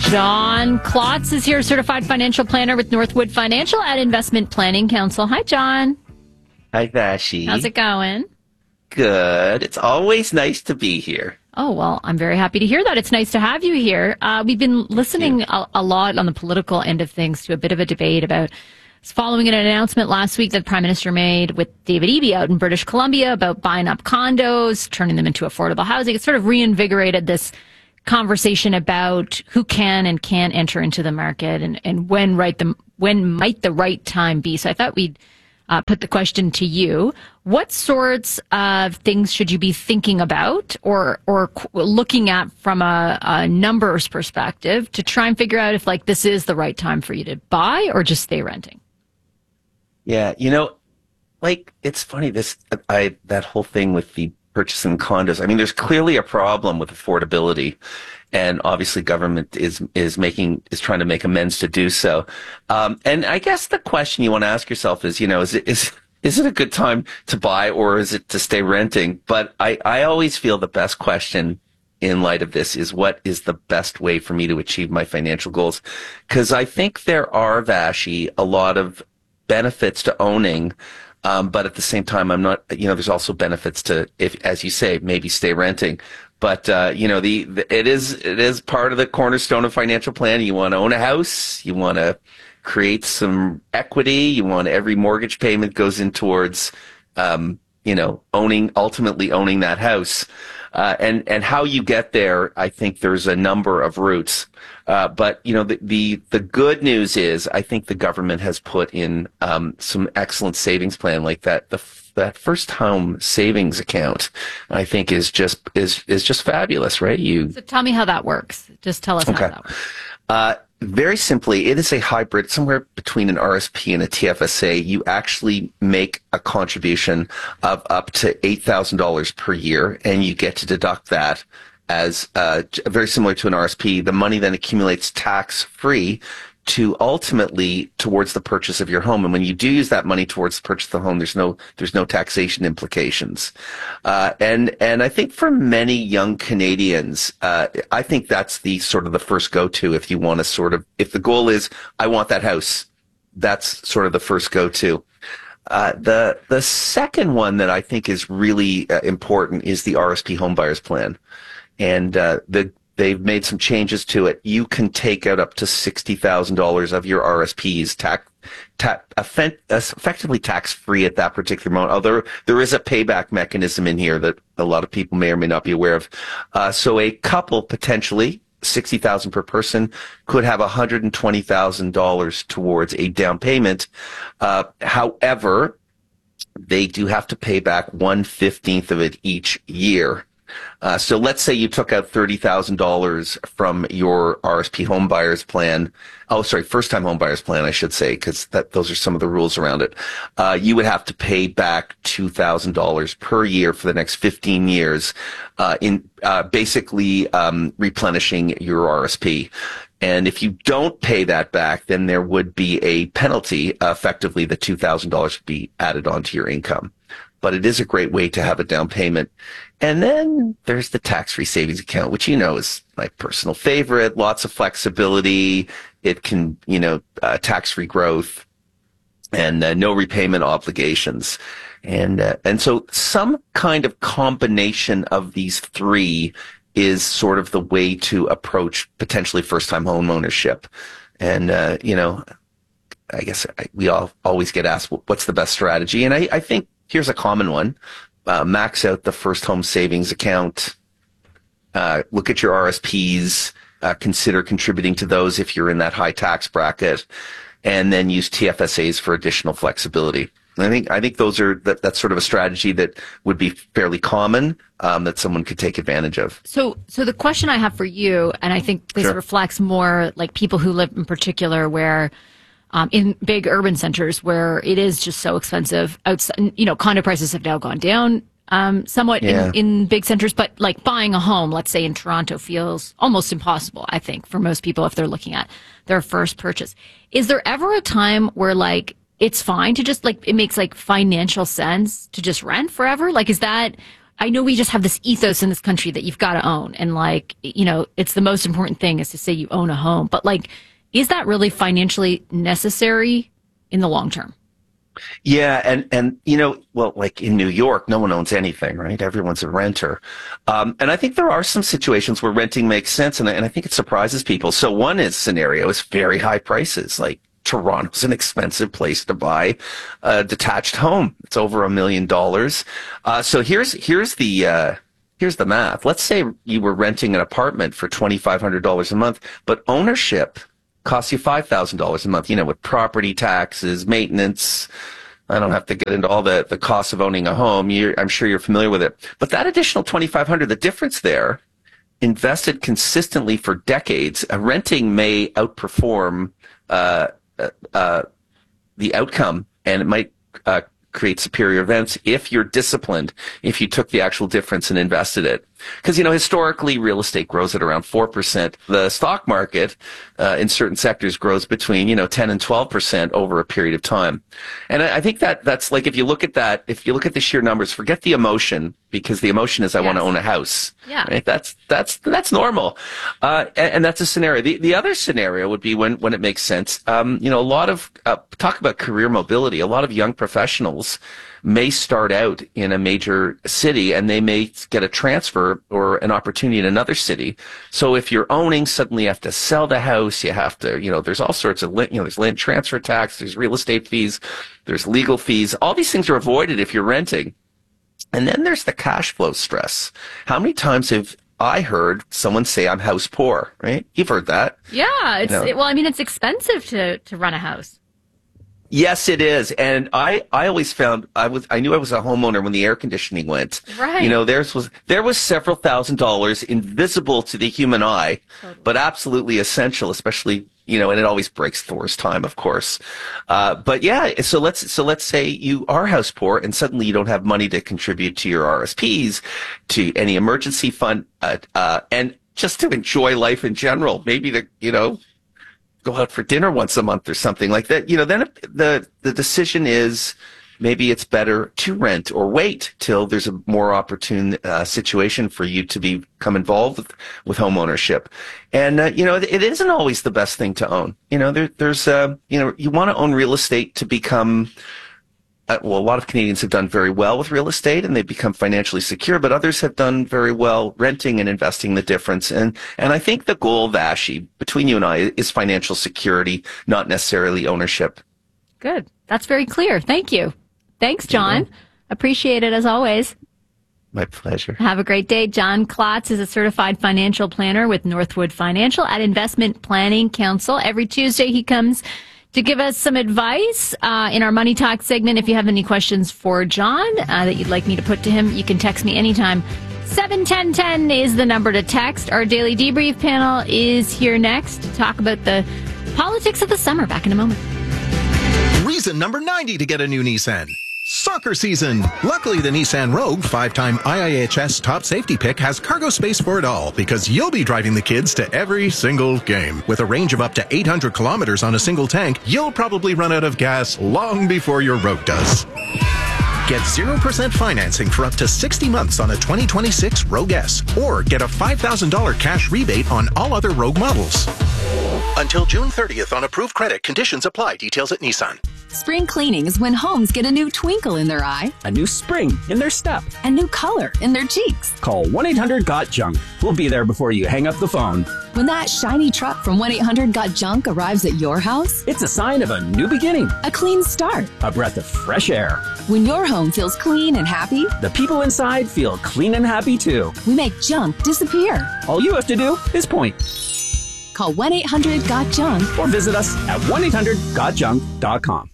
John Klotz is here, certified financial planner with Northwood Financial at Investment Planning Council. Hi, John. Hi, Vashi. How's it going? Good. It's always nice to be here. Oh, well, I'm very happy to hear that. It's nice to have you here. We've been listening a lot on the political end of things to a bit of a debate about following an announcement last week that the Prime Minister made with David Eby out in British Columbia about buying up condos, turning them into affordable housing. It sort of reinvigorated this conversation about who can and can't enter into the market and when might the right time be. So I thought we'd put the question to you. What sorts of things should you be thinking about or looking at from a numbers perspective to try and figure out if this is the right time for you to buy or just stay renting? Yeah, it's funny, that whole thing with the purchasing condos. I mean, there's clearly a problem with affordability, and obviously government is trying to make amends to do so. And I guess the question you want to ask yourself is, is it a good time to buy or is it to stay renting? But I always feel the best question in light of this is, what is the best way for me to achieve my financial goals? Because I think there are, Vashi, a lot of benefits to owning. But at the same time, I'm not, there's also benefits to, if, as you say, maybe stay renting. But, it is part of the cornerstone of financial planning. You want to own a house. You want to create some equity. You want every mortgage payment goes in towards, ultimately owning that house. And how you get there, I think there's a number of routes. But the good news is, I think the government has put in some excellent savings plan like that. That first home savings account, I think, is just fabulous, right? So tell me how that works. Just tell us how that works. Very simply, it is a hybrid, somewhere between an RSP and a TFSA. You actually make a contribution of up to $8,000 per year, and you get to deduct that as very similar to an RSP. The money then accumulates tax-free to ultimately towards the purchase of your home. And when you do use that money towards the purchase of the home, there's no taxation implications. And I think for many young Canadians, I think that's the sort of the first go-to if you want to if the goal is, I want that house, that's sort of the first go-to. The second one that I think is really important is the RSP Homebuyers Plan. And they've made some changes to it. You can take out up to $60,000 of your RSPs effectively tax-free at that particular moment. Although there is a payback mechanism in here that a lot of people may or may not be aware of. So a couple, potentially $60,000 per person, could have $120,000 towards a down payment. However, they do have to pay back 1/15 of it each year. So let's say you took out $30,000 from your RSP Homebuyers Plan. Oh, sorry, first-time homebuyers plan, I should say, because those are some of the rules around it. You would have to pay back $2,000 per year for the next 15 years, basically replenishing your RSP. And if you don't pay that back, then there would be a penalty. Effectively, the $2,000 would be added onto your income. But it is a great way to have a down payment. And then there's the tax-free savings account, which is my personal favorite. Lots of flexibility. It can, tax-free growth and no repayment obligations. And so some kind of combination of these three is sort of the way to approach potentially first-time home ownership. And, I guess we all always get asked, what's the best strategy? And I think here's a common one. Max out the first home savings account. Look at your RSPs. Consider contributing to those if you're in that high tax bracket, and then use TFSAs for additional flexibility. And I think that's sort of a strategy that would be fairly common, that someone could take advantage of. So the question I have for you, and I think this reflects more like people who live in particular where in big urban centers where it is just so expensive. Outside, condo prices have now gone down somewhat in big centers, but like buying a home, let's say in Toronto, feels almost impossible, I think, for most people if they're looking at their first purchase. Is there ever a time where it's fine to just it makes financial sense to just rent forever? Is that I know we just have this ethos in this country that you've got to own. And like, it's the most important thing is to say you own a home. But like, is that really financially necessary in the long term? Yeah. And well, like in New York, no one owns anything, right? Everyone's a renter. And I think there are some situations where renting makes sense. And I think it surprises people. So one scenario is very high prices. Like Toronto's an expensive place to buy a detached home. It's over $1 million. So here's the math. Let's say you were renting an apartment for $2,500 a month, but ownership costs you $5,000 a month, with property taxes, maintenance. I don't have to get into all the costs of owning a home. I'm sure you're familiar with it. But that additional $2,500, the difference there, invested consistently for decades, renting may outperform the outcome, and it might create superior events if you're disciplined, if you took the actual difference and invested it. Because, historically, real estate grows at around 4%. The stock market in certain sectors grows between, 10 and 12% over a period of time. And I think that's like, if you look at the sheer numbers, forget the emotion, because the emotion is I want to own a house. Yeah. Right? That's normal. And that's a scenario. The other scenario would be when it makes sense. A lot of, talk about career mobility. A lot of young professionals may start out in a major city and they may get a transfer or an opportunity in another city. So if you're owning, suddenly you have to sell the house. You have to, there's all sorts of, there's land transfer tax, there's real estate fees, there's legal fees. All these things are avoided if you're renting. And then there's the cash flow stress. How many times have I heard someone say I'm house poor, right? You've heard that. Yeah. It's expensive to run a house. Yes, it is. And I always found I knew I was a homeowner when the air conditioning went. Right. There was several $1,000s invisible to the human eye, but absolutely essential, especially, and it always breaks Thor's time, of course. But yeah, so let's say you are house poor and suddenly you don't have money to contribute to your RSPs, to any emergency fund, and just to enjoy life in general, maybe to, go out for dinner once a month or something like that. Then the decision is maybe it's better to rent or wait till there's a more opportune situation for you to become involved with home ownership. And it isn't always the best thing to own. There's you want to own real estate to become. A lot of Canadians have done very well with real estate and they've become financially secure, but others have done very well renting and investing the difference. And I think the goal, Vashi, between you and I, is financial security, not necessarily ownership. Good. That's very clear. Thank you. Thanks, John. Mm-hmm. Appreciate it as always. My pleasure. Have a great day. John Klotz is a certified financial planner with Northwood Financial at Investment Planning Council. Every Tuesday he comes to give us some advice in our Money Talk segment. If you have any questions for John that you'd like me to put to him, you can text me anytime. 71010 is the number to text. Our daily debrief panel is here next to talk about the politics of the summer. Back in a moment. Reason number 90 to get a new Nissan. Soccer season. Luckily, the Nissan Rogue, 5-time IIHS top safety pick, has cargo space for it all because you'll be driving the kids to every single game. With a range of up to 800 kilometers on a single tank, you'll probably run out of gas long before your Rogue does. Get 0% financing for up to 60 months on a 2026 Rogue S, or get a $5,000 cash rebate on all other Rogue models. Until June 30th on approved credit. Conditions apply. Details at Nissan. Spring cleaning is when homes get a new twinkle in their eye, a new spring in their step, a new color in their cheeks. Call 1-800-GOT-JUNK. We'll be there before you hang up the phone. When that shiny truck from 1-800-GOT-JUNK arrives at your house, it's a sign of a new beginning, a clean start, a breath of fresh air. When your home feels clean and happy, the people inside feel clean and happy too. We make junk disappear. All you have to do is point. Call 1-800-GOT-JUNK or visit us at 1-800-GOT-JUNK.com.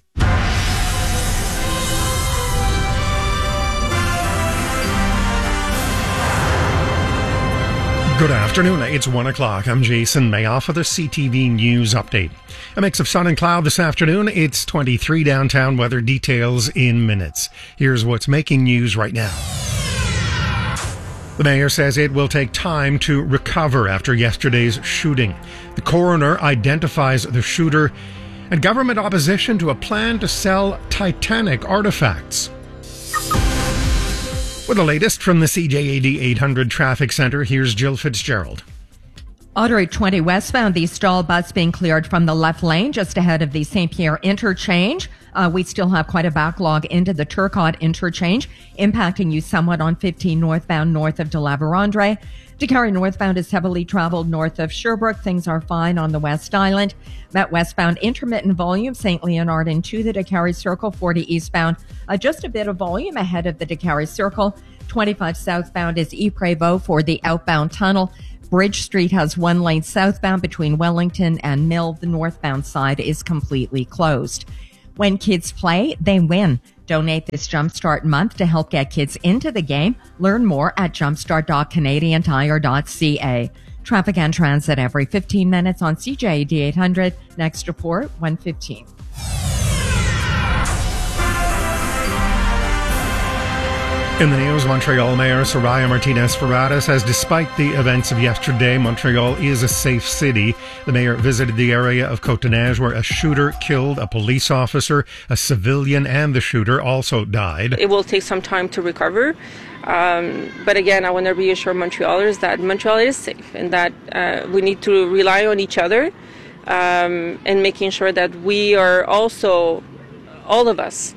Good afternoon. It's 1 o'clock. I'm Jason Mayoff with a CTV News update. A mix of sun and cloud this afternoon. It's 23 downtown. Weather details in minutes. Here's what's making news right now. The mayor says it will take time to recover after yesterday's shooting. The coroner identifies the shooter, and government opposition to a plan to sell Titanic artifacts. With the latest from the CJAD 800 Traffic Center, here's Jill Fitzgerald. Route 20 westbound, the stall bus being cleared from the left lane just ahead of the St. Pierre interchange. We still have quite a backlog into the Turcotte interchange, impacting you somewhat on 15 northbound north of De La Vérendrye. DeCarry northbound is heavily traveled north of Sherbrooke. Things are fine on the West Island. Met westbound, intermittent volume, St. Leonard into the DeCarry Circle. 40 eastbound, just a bit of volume ahead of the DeCarry Circle. 25 southbound is Ypres for the outbound tunnel. Bridge Street has one lane southbound between Wellington and Mill. The northbound side is completely closed. When kids play, they win. Donate this Jumpstart month to help get kids into the game. Learn more at jumpstart.canadiantire.ca. Traffic and transit every 15 minutes on CJAD 800. Next report, 1:15. In the news, Montreal Mayor Soraya Martinez-Ferrada says despite the events of yesterday, Montreal is a safe city. The mayor visited the area of Côte-des-Neiges where a shooter killed a police officer, a civilian, and the shooter also died. It will take some time to recover. But again, I want to reassure Montrealers that Montreal is safe and that we need to rely on each other and making sure that we are also, all of us,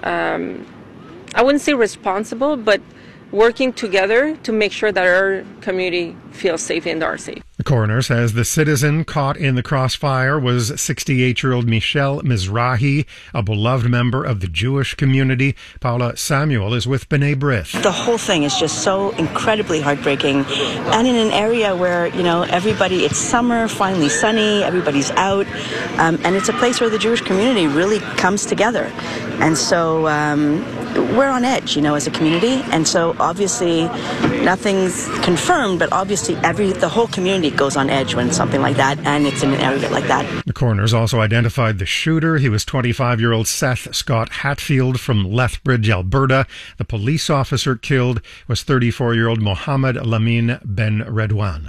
I wouldn't say responsible, but working together to make sure that our community feels safe and are safe. The coroner says the citizen caught in the crossfire was 68-year-old Michel Mizrahi, a beloved member of the Jewish community. Paula Samuel is with B'nai B'rith. The whole thing is just so incredibly heartbreaking. And in an area where, everybody, it's summer, finally sunny, everybody's out. And it's a place where the Jewish community really comes together. And so we're on edge, as a community. And so obviously nothing's confirmed, but obviously the whole community goes on edge when something like that, and it's in an area like that. The coroners also identified the shooter. He was 25-year-old Seth Scott Hatfield from Lethbridge, Alberta. The police officer killed was 34-year-old Mohammed Lamine Ben Redouane.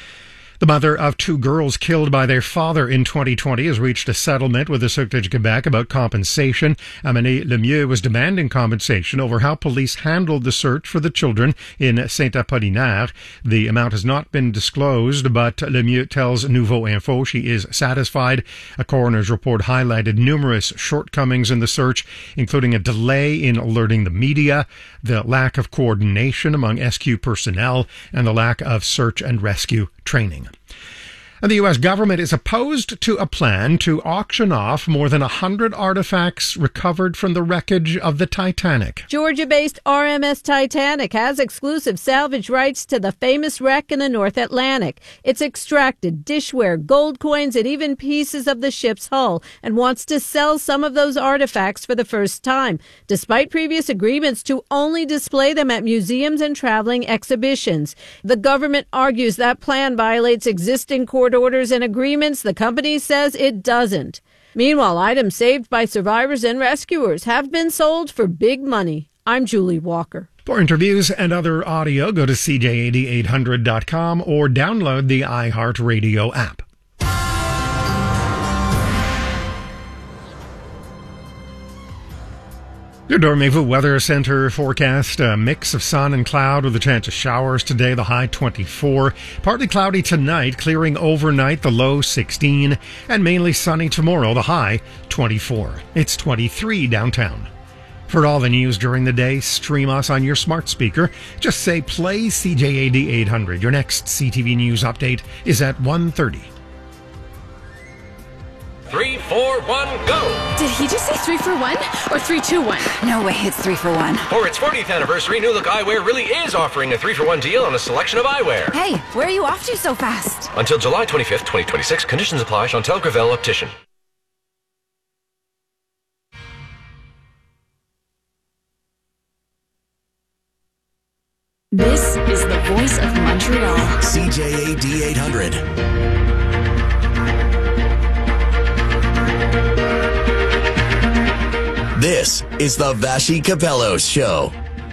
The mother of two girls killed by their father in 2020 has reached a settlement with the Sûreté du Québec about compensation. Amélie Lemieux was demanding compensation over how police handled the search for the children in Saint-Apollinaire. The amount has not been disclosed, but Lemieux tells Nouveau Info she is satisfied. A coroner's report highlighted numerous shortcomings in the search, including a delay in alerting the media, the lack of coordination among SQ personnel, and the lack of search and rescue training. And the U.S. government is opposed to a plan to auction off more than 100 artifacts recovered from the wreckage of the Titanic. Georgia-based RMS Titanic has exclusive salvage rights to the famous wreck in the North Atlantic. It's extracted dishware, gold coins, and even pieces of the ship's hull and wants to sell some of those artifacts for the first time, despite previous agreements to only display them at museums and traveling exhibitions. The government argues that plan violates existing court orders and agreements. The company says it doesn't. Meanwhile, items saved by survivors and rescuers have been sold for big money. I'm Julie Walker. For interviews and other audio, go to CJAD800.com or download the iHeartRadio app. Your Dormez-vous Weather Center forecast, a mix of sun and cloud with a chance of showers today, the high 24. Partly cloudy tonight, clearing overnight, the low 16. And mainly sunny tomorrow, the high 24. It's 23 downtown. For all the news during the day, stream us on your smart speaker. Just say play CJAD 800. Your next CTV News update is at 1:30. 3, 4, 1, go! Did he just say 3 for 1 or 3, 2, 1? No way, it's 3 for 1. For its 40th anniversary, New Look Eyewear really is offering a 3 for 1 deal on a selection of eyewear. Hey, where are you off to so fast? Until July 25th, 2026. Conditions apply. Chantal Gravel, Optician. This is the voice of Montreal. CJAD 800. This is the Vassy Capelos Show.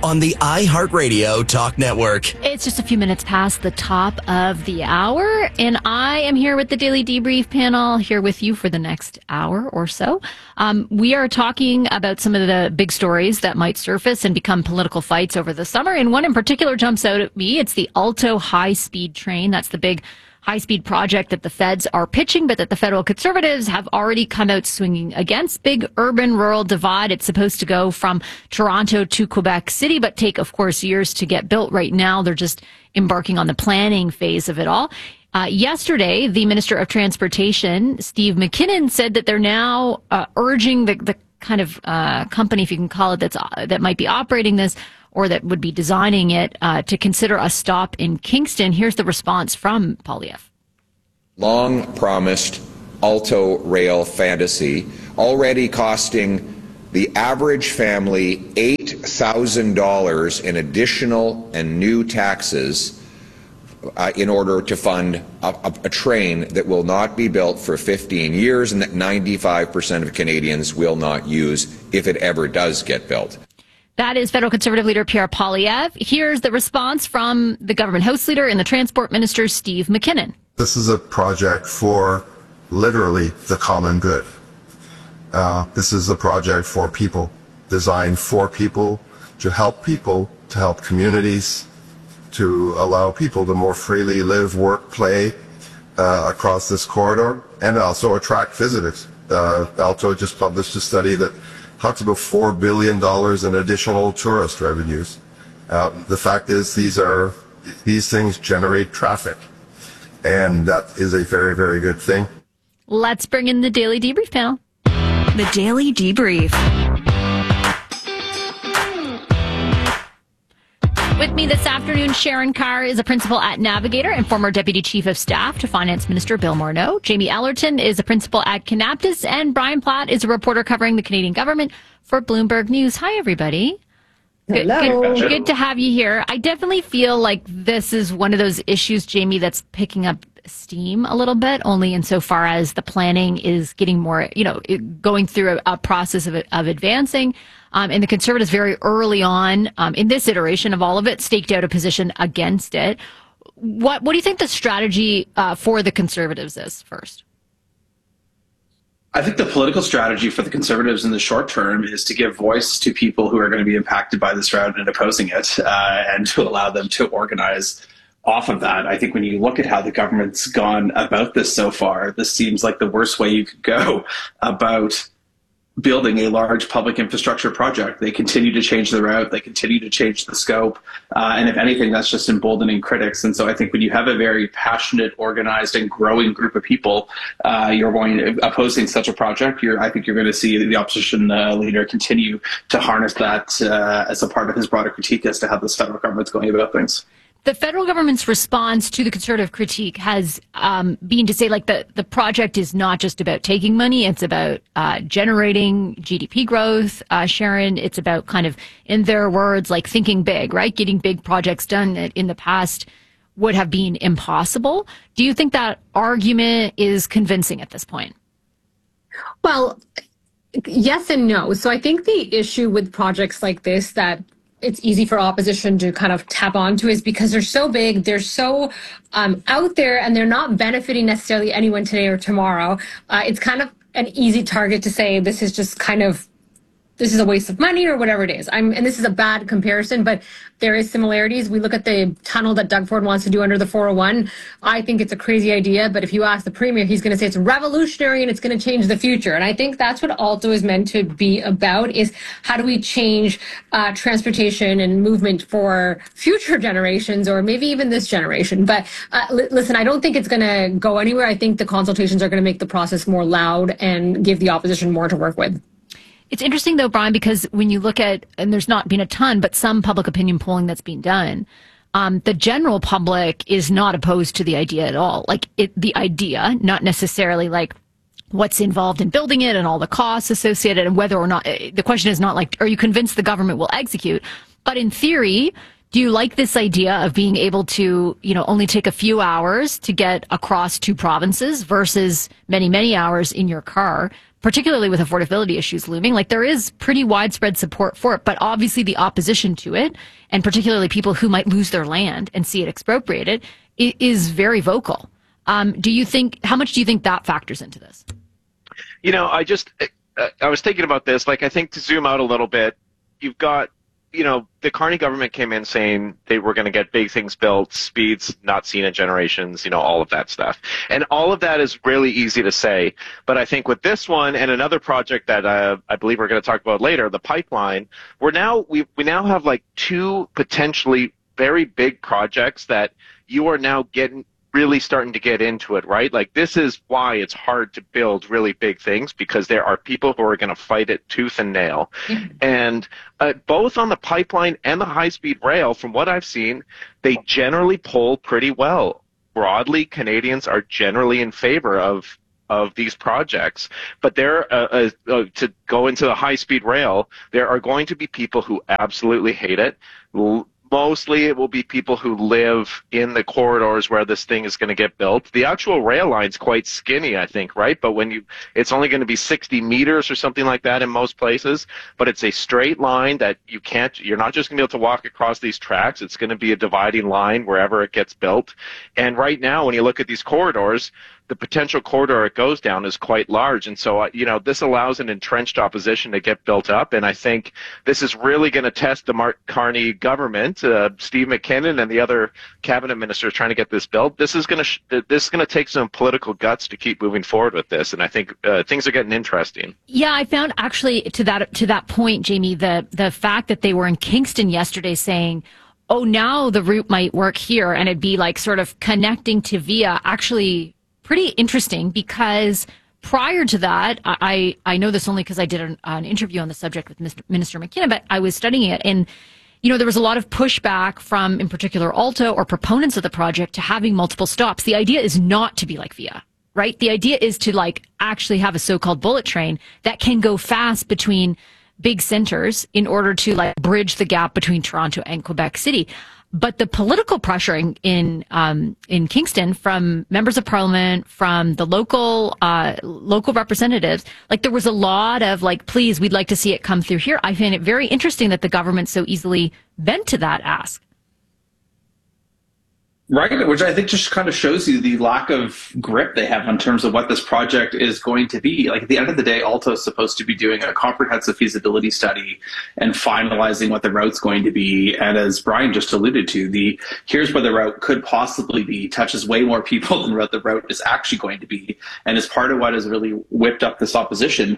on the iHeartRadio Talk Network. It's just a few minutes past the top of the hour, and I am here with the Daily Debrief panel, here with you for the next hour or so. We are talking about some of the big stories that might surface and become political fights over the summer, and one in particular jumps out at me. It's the Alto high-speed train. That's the big high-speed project that the feds are pitching, but that the federal conservatives have already come out swinging against. Big urban-rural divide. It's supposed to go from Toronto to Quebec City, but take, of course, years to get built. Right now, they're just embarking on the planning phase of it all. Yesterday, the Minister of Transportation, Steve McKinnon, said that they're now urging the kind of company, if you can call it, that might be operating this, or that would be designing it, to consider a stop in Kingston. Here's the response from Poilievre. Long promised Alto rail fantasy, already costing the average family $8,000 in additional and new taxes in order to fund a train that will not be built for 15 years and that 95% of Canadians will not use if it ever does get built. That is federal Conservative leader Pierre Poilievre. Here's the response from the government House leader and the Transport Minister, Steve McKinnon. This is a project for literally the common good. This is a project for people, designed for people, to help communities, to allow people to more freely live, work, play across this corridor, and also attract visitors. Alto just published a study that talks about $4 billion in additional tourist revenues. The fact is, these things generate traffic, and that is a very, very good thing. Let's bring in the Daily Debrief panel. The Daily Debrief. With me this afternoon, Sharon Carr is a principal at Navigator and former Deputy Chief of Staff to Finance Minister Bill Morneau. Jamie Ellerton is a principal at Kanaptis, and Brian Platt is a reporter covering the Canadian government for Bloomberg News. Hi, everybody. Hello. Good to have you here. I definitely feel like this is one of those issues, Jamie, that's picking up steam a little bit, only insofar as the planning is getting more, going through a process of advancing. And the Conservatives very early on in this iteration of all of it staked out a position against it. What do you think the strategy for the Conservatives is first? I think the political strategy for the Conservatives in the short term is to give voice to people who are going to be impacted by this route and opposing it, and to allow them to organize off of that. I think when you look at how the government's gone about this so far, this seems like the worst way you could go about building a large public infrastructure project. They continue to change the route, they continue to change the scope, and if anything, that's just emboldening critics. And so I think when you have a very passionate, organized, and growing group of people, you're opposing such a project. I think you're going to see the opposition leader continue to harness that as a part of his broader critique as to how this federal government's going about things. The federal government's response to the Conservative critique has been to say, like, the project is not just about taking money, it's about generating GDP growth. Sharon, it's about kind of, in their words, like thinking big, right? Getting big projects done that in the past would have been impossible. Do you think that argument is convincing at this point? Well, yes and no. So I think the issue with projects like this that it's easy for opposition to kind of tap onto is because they're so big, they're so out there, and they're not benefiting necessarily anyone today or tomorrow. It's kind of an easy target to say this is just kind of, this is a waste of money or whatever it is. And this is a bad comparison, but there is similarities. We look at the tunnel that Doug Ford wants to do under the 401. I think it's a crazy idea, but if you ask the Premier, he's going to say it's revolutionary and it's going to change the future. And I think that's what Alto is meant to be about, is how do we change transportation and movement for future generations, or maybe even this generation. But listen, I don't think it's going to go anywhere. I think the consultations are going to make the process more loud and give the opposition more to work with. It's interesting, though, Brian, because when you look at, and there's not been a ton, but some public opinion polling that's been done, the general public is not opposed to the idea at all. Like, the idea, not necessarily like what's involved in building it and all the costs associated, and whether or not, the question is not like, are you convinced the government will execute? But in theory, Do you like this idea of being able to, only take a few hours to get across 2 provinces versus many, many hours in your car, particularly with affordability issues looming? Like, there is pretty widespread support for it, but obviously the opposition to it, and particularly people who might lose their land and see it expropriated, is very vocal. How much do you think that factors into this? I was thinking about this. Like, I think to zoom out a little bit, you've got, the Carney government came in saying they were going to get big things built, speeds not seen in generations, all of that stuff. And all of that is really easy to say. But I think with this one and another project that I believe we're going to talk about later, the pipeline, we now have like 2 potentially very big projects that you are now really starting to get into it, right? Like, this is why it's hard to build really big things, because there are people who are going to fight it tooth and nail. Mm-hmm. And both on the pipeline and the high-speed rail, from what I've seen, they generally poll pretty well. Broadly, Canadians are generally in favor of these projects. But to go into the high-speed rail, there are going to be people who absolutely hate it. Mostly it will be people who live in the corridors where this thing is going to get built. The actual rail line's quite skinny, I think, right? But it's only going to be 60 meters or something like that in most places, but it's a straight line that you're not just going to be able to walk across these tracks. It's going to be a dividing line wherever it gets built. And right now, when you look at these corridors, the potential corridor it goes down is quite large. And so, this allows an entrenched opposition to get built up. And I think this is really going to test the Mark Carney government, Steve McKinnon and the other cabinet ministers trying to get this built. This is going to take some political guts to keep moving forward with this. And I think things are getting interesting. Yeah, I found actually to that point, Jamie, the fact that they were in Kingston yesterday saying, oh, now the route might work here and it'd be like sort of connecting to Via, actually pretty interesting, because prior to that, I know this only because I did an interview on the subject with Minister McKinnon, but I was studying it, and there was a lot of pushback from, in particular, Alta or proponents of the project to having multiple stops. The idea is not to be like Via, right? The idea is to actually have a so-called bullet train that can go fast between big centers in order to bridge the gap between Toronto and Quebec City. But the political pressure in Kingston from members of parliament, from the local representatives, there was a lot of please, we'd like to see it come through here. I find it very interesting that the government so easily bent to that ask. Right, which I think just kind of shows you the lack of grip they have in terms of what this project is going to be. Like, at the end of the day, Alta is supposed to be doing a comprehensive feasibility study and finalizing what the route's going to be. And as Brian just alluded to, here's where the route could possibly be touches way more people than what the route is actually going to be. And is part of what has really whipped up this opposition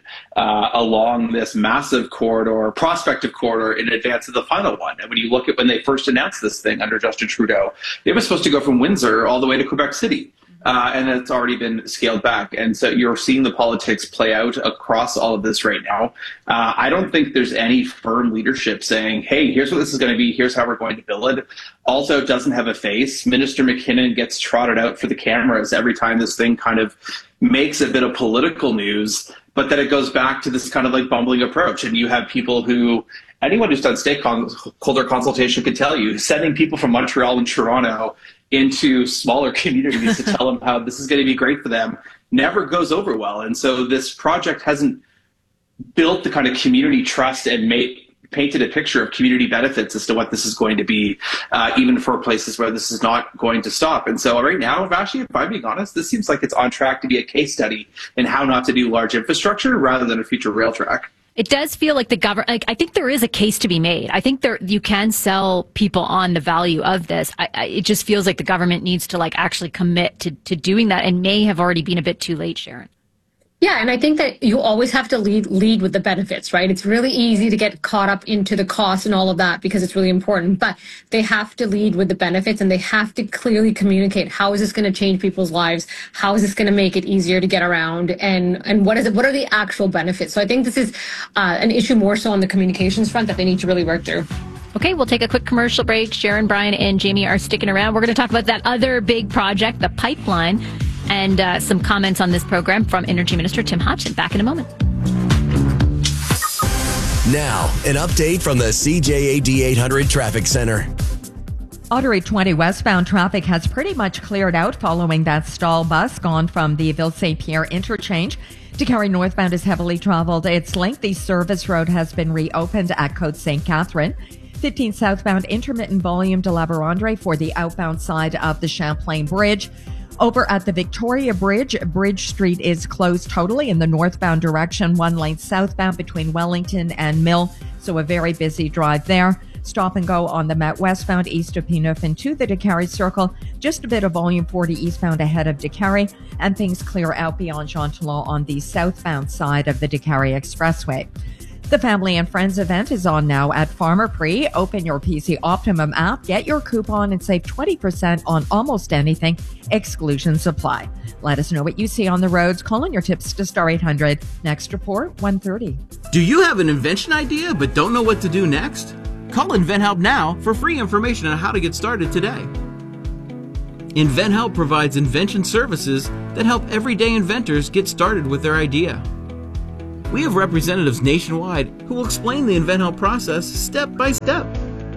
along this massive corridor, prospective corridor, in advance of the final one. And when you look at when they first announced this thing under Justin Trudeau, it was supposed to go from Windsor all the way to Quebec City. And it's already been scaled back. And so you're seeing the politics play out across all of this right now. I don't think there's any firm leadership saying, hey, here's what this is going to be. Here's how we're going to build it. Also doesn't have a face. Minister McKinnon gets trotted out for the cameras every time this thing kind of makes a bit of political news. But then it goes back to this kind of bumbling approach. And you have people who, anyone who's done stakeholder consultation could tell you, sending people from Montreal and Toronto into smaller communities to tell them how this is going to be great for them never goes over well. And so this project hasn't built the kind of community trust and painted a picture of community benefits as to what this is going to be, even for places where this is not going to stop. And so right now, Vashi, if I'm being honest, this seems like it's on track to be a case study in how not to do large infrastructure rather than a future rail track. It does feel like the government, I think there is a case to be made. I think you can sell people on the value of this. It just feels like the government needs to actually commit to doing that, and may have already been a bit too late, Sharon. Yeah, and I think that you always have to lead with the benefits, right? It's really easy to get caught up into the cost and all of that because it's really important, but they have to lead with the benefits, and they have to clearly communicate how is this going to change people's lives, how is this going to make it easier to get around, and what are the actual benefits. So I think this is an issue more so on the communications front that they need to really work through. Okay, we'll take a quick commercial break. Sharon, Brian, and Jamie are sticking around. We're going to talk about that other big project, the pipeline, and some comments on this program from Energy Minister Tim Hodgson. Back in a moment. Now, an update from the CJAD 800 Traffic Center. Artery 20 westbound traffic has pretty much cleared out following that stall bus gone from the Ville-Saint-Pierre interchange. Décarie northbound is heavily traveled. Its lengthy service road has been reopened at Côte St. Catherine. 15 southbound intermittent volume to La Vérendrye for the outbound side of the Champlain Bridge. Over at the Victoria Bridge, Bridge Street is closed totally in the northbound direction, one lane southbound between Wellington and Mill, so a very busy drive there. Stop and go on the Met westbound east of P9 into the Décarie Circle. Just a bit of volume 40 eastbound ahead of Décarie, and things clear out beyond Jean Talon on the southbound side of the Décarie Expressway. The Family and Friends event is on now at Pharmaprix. Open your PC Optimum app, get your coupon, and save 20% on almost anything. Exclusions apply. Let us know what you see on the roads. Call in your tips to Star 800. Next report, 1:30. Do you have an invention idea but don't know what to do next? Call InventHelp now for free information on how to get started today. InventHelp provides invention services that help everyday inventors get started with their idea. We have representatives nationwide who will explain the InventHelp process step by step.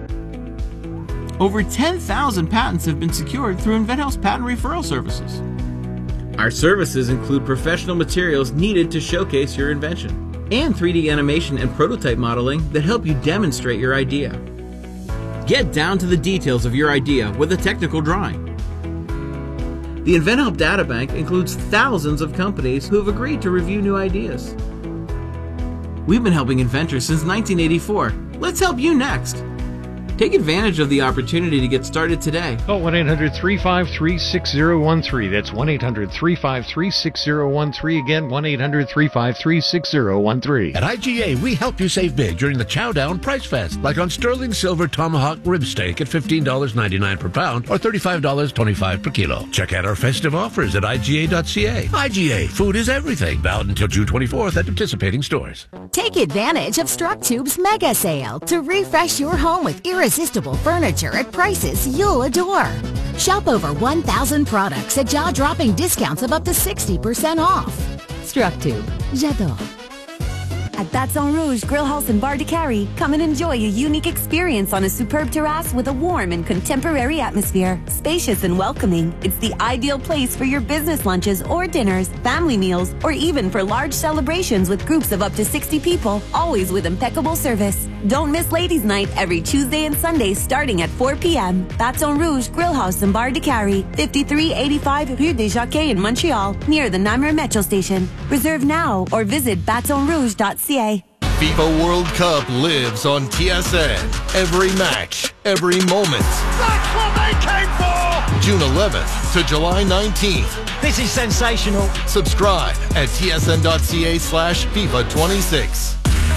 Over 10,000 patents have been secured through InventHelp's patent referral services. Our services include professional materials needed to showcase your invention, and 3D animation and prototype modeling that help you demonstrate your idea. Get down to the details of your idea with a technical drawing. The InventHelp Databank includes thousands of companies who have agreed to review new ideas. We've been helping inventors since 1984. Let's help you next. Take advantage of the opportunity to get started today. Call 1-800-353-6013. That's 1-800-353-6013. Again, 1-800-353-6013. At IGA, we help you save big during the Chowdown Price Fest, like on sterling silver tomahawk rib steak at $15.99 per pound or $35.25 per kilo. Check out our festive offers at IGA.ca. IGA, food is everything. Valid until June 24th at participating stores. Take advantage of StrucTube's mega sale to refresh your home with irresistible furniture at prices you'll adore. Shop over 1,000 products at jaw-dropping discounts of up to 60% off. StrucTube. J'adore. At Baton Rouge Grill House and Bar Décarie, come and enjoy a unique experience on a superb terrace with a warm and contemporary atmosphere. Spacious and welcoming, it's the ideal place for your business lunches or dinners, family meals, or even for large celebrations with groups of up to 60 people, always with impeccable service. Don't miss Ladies' Night every Tuesday and Sunday starting at 4 p.m. Baton Rouge Grill House and Bar Décarie, 5385 Rue des Jockeys in Montreal, near the Namur Metro Station. Reserve now or visit batonrouge.ca. FIFA World Cup lives on TSN. Every match, every moment. That's what they came for! June 11th to July 19th. This is sensational. Subscribe at tsn.ca/FIFA26.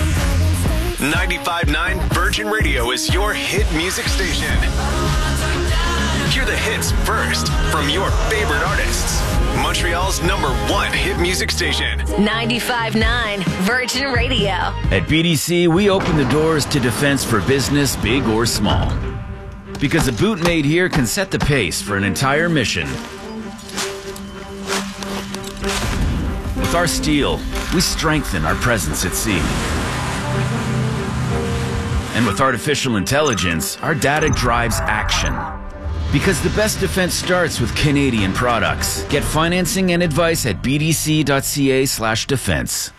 95.9 Virgin Radio is your hit music station. Hear the hits first from your favorite artists. Montreal's #1 hit music station. 95.9 Virgin Radio. At BDC, we open the doors to defense for business, big or small. Because a boot made here can set the pace for an entire mission. With our steel, we strengthen our presence at sea. And with artificial intelligence, our data drives action. Because the best defense starts with Canadian products. Get financing and advice at bdc.ca/defense.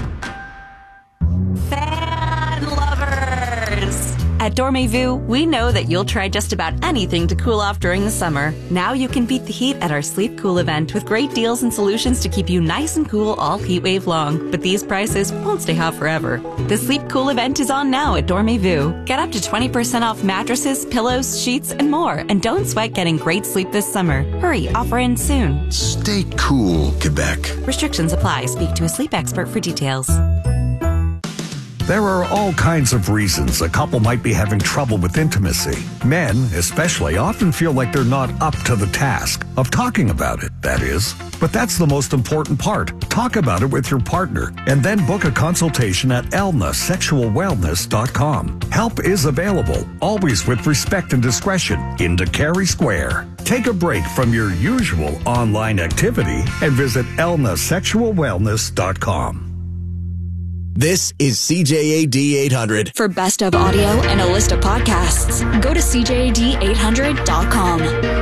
Fan lovers! At Dormez-vous, we know that you'll try just about anything to cool off during the summer. Now you can beat the heat at our Sleep Cool event with great deals and solutions to keep you nice and cool all heat wave long. But these prices won't stay hot forever. The Sleep Cool event is on now at Dormez-vous. Get up to 20% off mattresses, pillows, sheets, and more. And don't sweat getting great sleep this summer. Hurry, offer ends soon. Stay cool, Quebec. Restrictions apply. Speak to a sleep expert for details. There are all kinds of reasons a couple might be having trouble with intimacy. Men, especially, often feel like they're not up to the task of talking about it, that is. But that's the most important part. Talk about it with your partner and then book a consultation at elnasexualwellness.com. Help is available, always with respect and discretion, in Décarie Square. Take a break from your usual online activity and visit elnasexualwellness.com. This is CJAD 800. For best of audio and a list of podcasts, go to CJAD800.com.